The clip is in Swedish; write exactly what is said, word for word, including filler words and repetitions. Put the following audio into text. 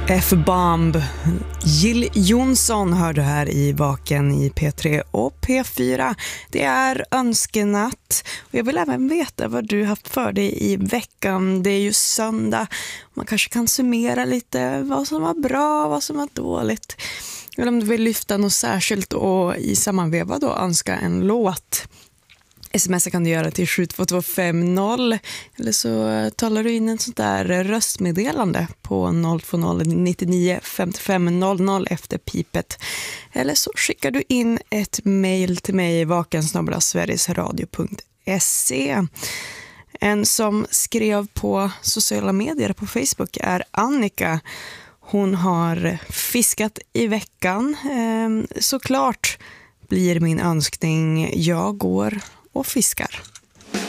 F-bomb. Jill Johnson hör du här i Vaken i P tre och P fyra. Det är önskenatt och jag vill även veta vad du haft för dig i veckan. Det är ju söndag. Man kanske kan summera lite vad som var bra, vad som var dåligt. Eller om du vill lyfta något särskilt och i sammanveva då önska en låt. Smsa kan du göra till sju två två fem noll eller så talar du in en sånt där röstmeddelande på noll två noll nio nio fem fem noll noll efter pipet. Eller så skickar du in ett mejl till mig vaken snabel-a sverigesradio punkt se. En som skrev på sociala medier på Facebook är Annika. Hon har fiskat i veckan. Såklart blir min önskning jag går och fiskar.